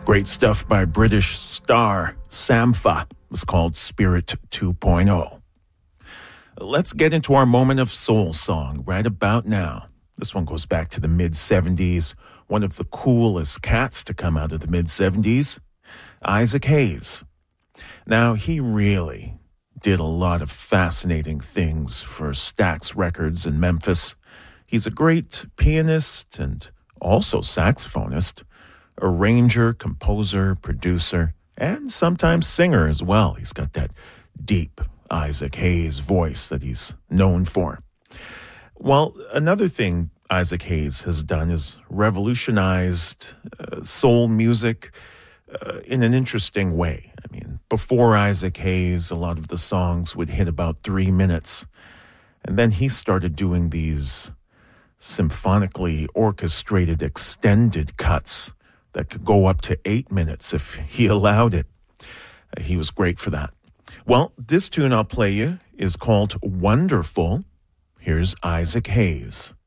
Great stuff by British star Sampha. It was called Spirit 2.0. Let's get into our moment of soul song right about now. This one goes back to the mid-70s. One of the coolest cats to come out of the mid-70s, Isaac Hayes. Now, he really did a lot of fascinating things for Stax Records in Memphis. He's a great pianist and also saxophonist, arranger, composer, producer, and sometimes singer as well. He's got that deep Isaac Hayes voice that he's known for. Well, another thing Isaac Hayes has done is revolutionized soul music in an interesting way. I mean, before Isaac Hayes, a lot of the songs would hit about 3 minutes. And then he started doing these symphonically orchestrated extended cuts that could go up to 8 minutes if he allowed it. He was great for that. Well, this tune I'll play you is called Wonderful. Here's Isaac Hayes.